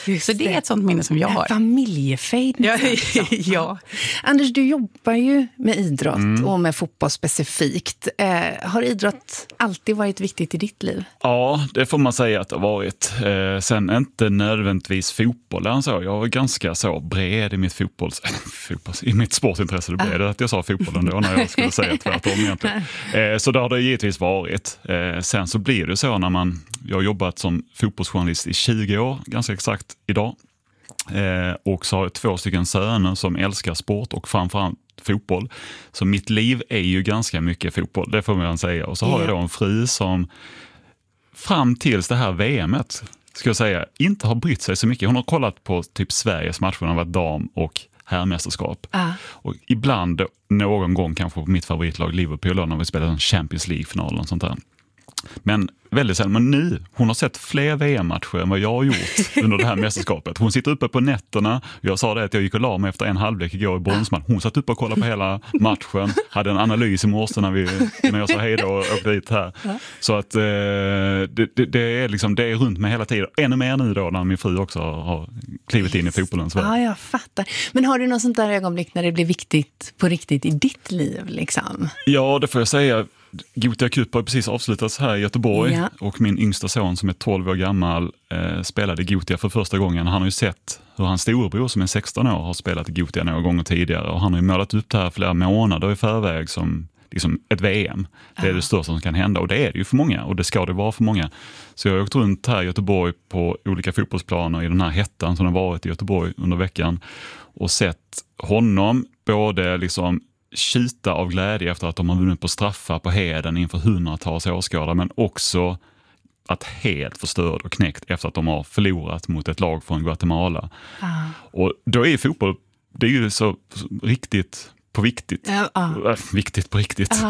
Så det är ett sånt minne som jag har. Familjefejd. Ja. Anders, du jobbar ju med idrott och med fotboll specifikt. Har idrott alltid varit viktigt i ditt liv? Ja, det får man säga att det har varit. Sen inte nödvändigtvis fotbollen. Så jag var ganska så bred i mitt i mitt sportintresse. Det blev det att jag sa fotbollen då när jag skulle säga tvärtom egentligen. Så det har det givetvis varit. Sen så blir det så när jag har jobbat som fotbollsjournalist i 20 år, ganska exakt idag. Och så har jag 2 stycken söner som älskar sport och framförallt fotboll. Så mitt liv är ju ganska mycket fotboll, det får man säga. Och så har jag då en fru som fram tills det här VMet, ska jag säga, inte har brytt sig så mycket. Hon har kollat på typ Sveriges matcher, hon har varit dam- och herrmästerskap. Och ibland, någon gång kanske på mitt favoritlag Liverpool när vi spelade en Champions League-final och sånt där. Men väldigt sällan, men nu, hon har sett fler VM-matcher än vad jag har gjort under det här mästerskapet. Hon sitter uppe på nätterna. Jag sa det att jag gick och la mig efter en halvlek igår i bronsmatch. Hon satt uppe och kollade på hela matchen. Hade en analys i morse när jag sa hej då och åkte dit här. Så att det är liksom, det är runt med hela tiden. Ännu mer nu då när min fru också har klivit in i fotbollens värld. Ja, jag fattar. Men har du något sånt där ögonblick när det blir viktigt på riktigt i ditt liv liksom? Ja, det får jag säga. Gothia Cup har precis avslutats här i Göteborg och min yngsta son som är 12 år gammal spelade Gothia för första gången. Han har ju sett hur hans storebror som är 16 år har spelat Gothia några gånger tidigare och han har ju målat upp det här flera månader i förväg som liksom ett VM. Det är det största som kan hända och det är det ju för många och det ska det vara för många. Så jag har åkt runt här i Göteborg på olika fotbollsplaner i den här hettan som har varit i Göteborg under veckan och sett honom både liksom tjuta av glädje efter att de har vunnit på straffar på Heden inför hundratals åskådare, men också att helt förstörd och knäckt efter att de har förlorat mot ett lag från Guatemala. Och då är fotboll, det är ju så riktigt på viktigt. Viktigt på riktigt.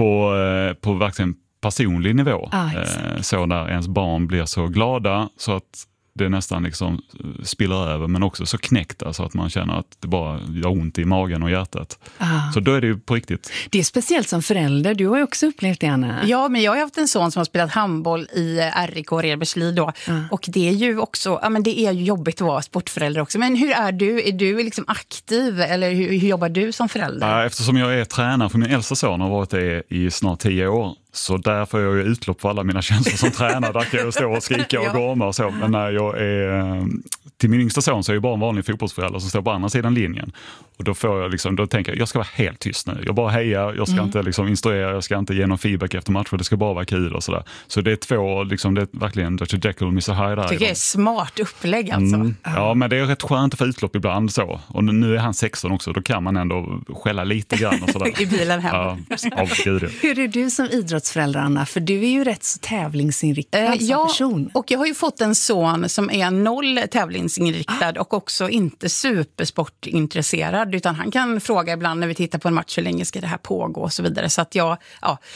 På verkligen personlig nivå. Så där ens barn blir så glada så att det nästan liksom spiller över, men också så knäckta så att man känner att det bara gör ont i magen och hjärtat. Så då är det ju på riktigt. Det är speciellt som förälder. Du har ju också upplevt det, Anna. Ja, men jag har haft en son som har spelat handboll i RIK och Reberslid då. Och det är ju också, ja men det är ju jobbigt att vara sportförälder också. Men hur är du? Är du liksom aktiv eller hur jobbar du som förälder? Eftersom jag är tränare för min äldsta son och har varit det i snart 10 år. Så där får jag ju utlopp för alla mina känslor som tränare. Där kan jag stå och skrika och gorma och så. Men när jag är till min yngsta son så är jag bara en vanlig fotbollsförälder som står på andra sidan linjen. Och då får jag liksom, då tänker jag ska vara helt tyst nu. Jag bara hejar, jag ska inte liksom instruera, jag ska inte ge någon feedback efter matcher, det ska bara vara kul och sådär. Så det är 2, liksom, det är verkligen Dr. Jekyll och Mr. Hyde där. Det är smart upplägg alltså. Ja, men det är rätt skönt att få utlopp ibland så. Och nu är han 16 också, då kan man ändå skälla lite grann och sådär. I bilen hem. Ja, gud. Hur är du som idrottsförälder, Anna? För du är ju rätt så tävlingsinriktad som person. Och jag har ju fått en son som är 0 tävlingsinriktad och också inte supersportintresserad, utan han kan fråga ibland när vi tittar på en match hur länge ska det här pågå och så vidare. Så att jag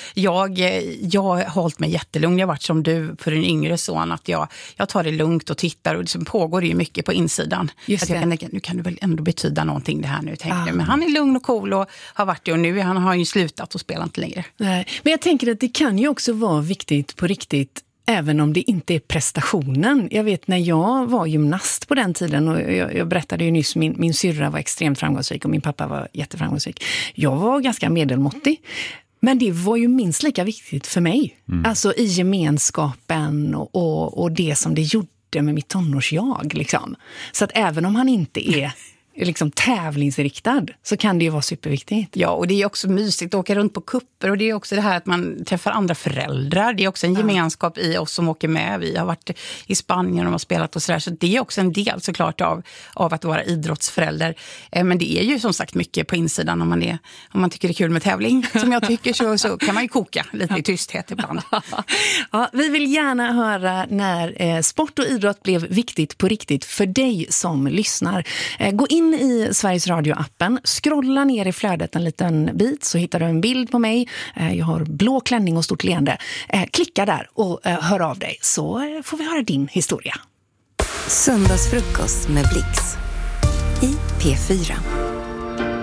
har hållit mig jättelugn. Jag har varit som du för en yngre son, att jag tar det lugnt och tittar och liksom pågår det ju mycket på insidan. Just att jag kan tänka, nu kan det väl ändå betyda någonting det här nu, tänker jag. Men han är lugn och cool och har varit det, och nu har han ju slutat och spelar inte längre. Nej, men jag tänker att det kan ju också vara viktigt på riktigt, även om det inte är prestationen. Jag vet när jag var gymnast på den tiden, och jag berättade ju nyss, min syrra var extremt framgångsrik och min pappa var jätteframgångsrik. Jag var ganska medelmåttig. Men det var ju minst lika viktigt för mig. Alltså i gemenskapen och det som det gjorde med mitt tonårsjag. Liksom. Så att även om han inte är liksom tävlingsriktad så kan det ju vara superviktigt. Ja, och det är också mysigt att åka runt på kupper, och det är också det här att man träffar andra föräldrar. Det är också en gemenskap i oss som åker med. Vi har varit i Spanien och har spelat och sådär, så det är också en del såklart av att vara idrottsförälder. Men det är ju som sagt mycket på insidan om man tycker det är kul med tävling. Som jag tycker så kan man ju koka lite i tysthet ibland. Ja, vi vill gärna höra när sport och idrott blev viktigt på riktigt för dig som lyssnar. Gå in i Sveriges Radio-appen, scrolla ner i flödet en liten bit så hittar du en bild på mig. Jag har blå klänning och stort leende. Klicka där och hör av dig så får vi höra din historia. Söndagsfrukost med Blix i P4.